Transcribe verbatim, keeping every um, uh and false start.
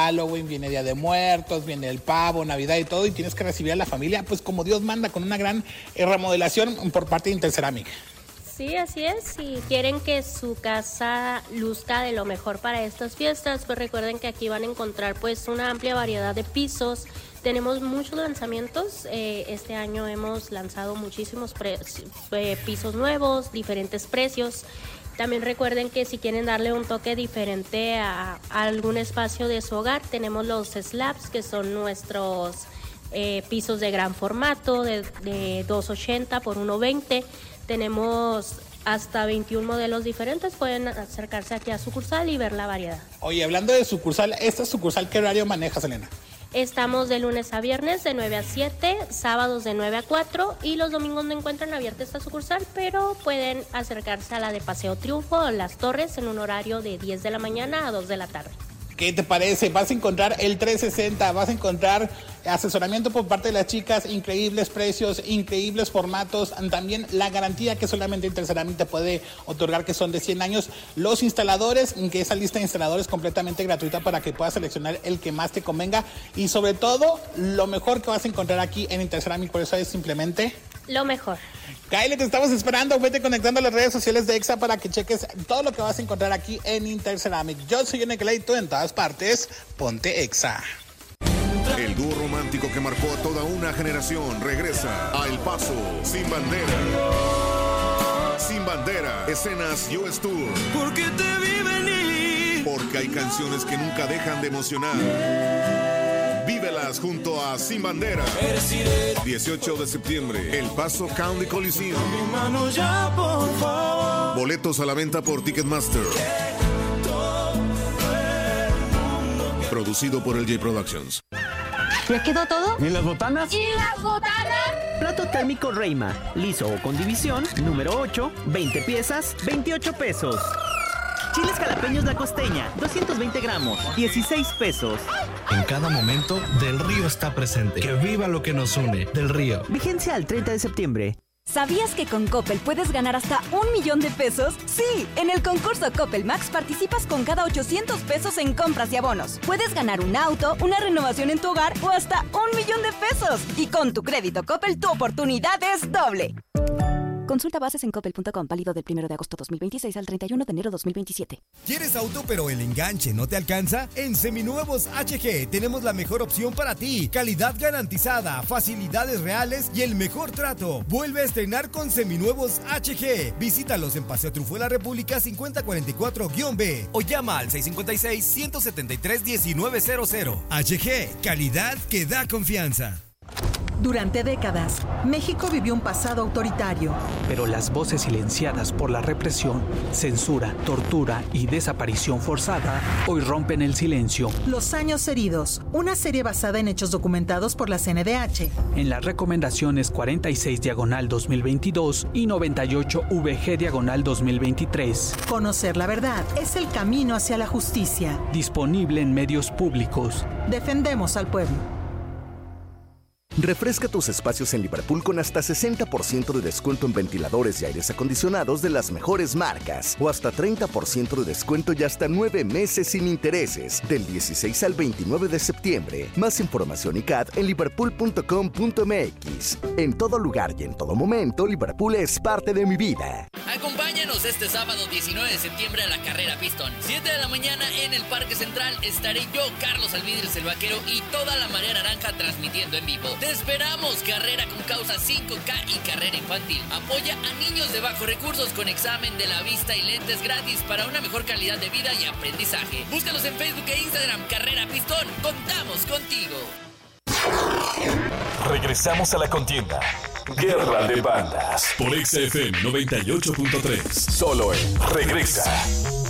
Halloween, viene Día de Muertos, viene el pavo, Navidad y todo, y tienes que recibir a la familia pues como Dios manda, con una gran eh, remodelación por parte de Interceramic. Sí, así es. Si quieren que su casa luzca de lo mejor para estas fiestas, pues recuerden que aquí van a encontrar pues una amplia variedad de pisos. Tenemos muchos lanzamientos. Eh, este año hemos lanzado muchísimos pre- eh, pisos nuevos, diferentes precios. También recuerden que si quieren darle un toque diferente a, a algún espacio de su hogar, tenemos los slabs, que son nuestros eh, pisos de gran formato, de, de dos ochenta por uno veinte. Tenemos hasta veintiún modelos diferentes. Pueden acercarse aquí a sucursal y ver la variedad. Oye, hablando de sucursal, ¿esta sucursal qué horario manejas, Elena? Estamos de lunes a viernes de nueve a siete, sábados de nueve a cuatro y los domingos no encuentran abierta esta sucursal, pero pueden acercarse a la de Paseo Triunfo o Las Torres en un horario de diez de la mañana a dos de la tarde. ¿Qué te parece? Vas a encontrar el trescientos sesenta, vas a encontrar asesoramiento por parte de las chicas, increíbles precios, increíbles formatos, también la garantía que solamente Interceramic te puede otorgar, que son de cien años. Los instaladores, que esa lista de instaladores completamente gratuita para que puedas seleccionar el que más te convenga, y sobre todo, lo mejor que vas a encontrar aquí en Interceramic, por eso es simplemente lo mejor. Kyle, te estamos esperando. Vete conectando a las redes sociales de Exa para que cheques todo lo que vas a encontrar aquí en Interceramic. Yo soy Yoneklay, tú en todas partes, ponte Exa. El dúo romántico que marcó a toda una generación regresa a El Paso sin bandera. Sin bandera, escenas U S Tour. Porque te vi venir. Porque hay canciones que nunca dejan de emocionar. Vívelas junto a Sin Bandera. dieciocho de septiembre, El Paso County Coliseum. Mi mano ya, por favor. Boletos a la venta por Ticketmaster. Producido por L J Productions. ¿Ya quedó todo? ¿Y las botanas? ¿Y las botanas? Plato térmico Reima, liso o con división, número ocho, veinte piezas, veintiocho pesos. Chiles jalapeños La Costeña, doscientos veinte gramos, dieciséis pesos. En cada momento, Del Río está presente. Que viva lo que nos une. Del Río. Vigencia al treinta de septiembre. ¿Sabías que con Coppel puedes ganar hasta un millón de pesos? Sí, en el concurso Coppel Max participas con cada ochocientos pesos en compras y abonos. Puedes ganar un auto, una renovación en tu hogar o hasta un millón de pesos. Y con tu crédito Coppel, tu oportunidad es doble. Consulta bases en coppel punto com, válido del primero de agosto dos mil veintiséis al treinta y uno de enero dos mil veintisiete. ¿Quieres auto pero el enganche no te alcanza? En Seminuevos H G tenemos la mejor opción para ti. Calidad garantizada, facilidades reales y el mejor trato. Vuelve a estrenar con Seminuevos H G. Visítalos en Paseo Triunfo de la República cincuenta cuarenta y cuatro B o llama al seis cinco seis, uno siete tres, uno nueve cero cero. H G, calidad que da confianza. Durante décadas, México vivió un pasado autoritario. Pero las voces silenciadas por la represión, censura, tortura y desaparición forzada hoy rompen el silencio. Los años heridos, una serie basada en hechos documentados por la C N D H. En las recomendaciones cuarenta y seis diagonal dos mil veintidós y noventa y ocho V G diagonal dos mil veintitrés. Conocer la verdad es el camino hacia la justicia. Disponible en medios públicos. Defendemos al pueblo. Refresca tus espacios en Liverpool con hasta sesenta por ciento de descuento en ventiladores y aires acondicionados de las mejores marcas, o hasta treinta por ciento de descuento y hasta nueve meses sin intereses, del dieciséis al veintinueve de septiembre. Más información y C A D en liverpool punto com punto m x. En todo lugar y en todo momento, Liverpool es parte de mi vida. Acompáñanos este sábado diecinueve de septiembre a la carrera Pistón. siete de la mañana en el Parque Central estaré yo, Carlos Alvidres el Vaquero y toda la Marea Naranja transmitiendo en vivo. Te esperamos, carrera con causa cinco K y carrera infantil. Apoya a niños de bajos recursos con examen de la vista y lentes gratis para una mejor calidad de vida y aprendizaje. Búscanos en Facebook e Instagram, Carrera Pistón. Contamos contigo. Regresamos a la contienda. Guerra de Bandas. Por Exa F M noventa y ocho punto tres. Solo en Regresa.